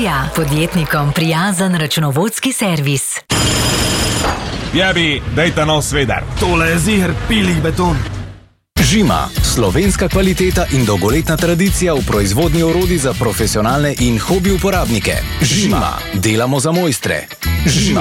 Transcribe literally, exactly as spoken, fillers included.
Revizija. Podjetnikom prijazen računovodski servis. Jabi, dejta nov svedar. Tole je ziher pilik beton. Žima, slovenska kvaliteta in dolgoletna tradicija v proizvodnji orodij za profesionalne in hobi uporabnike. Žima, delamo za mojstre. Žima.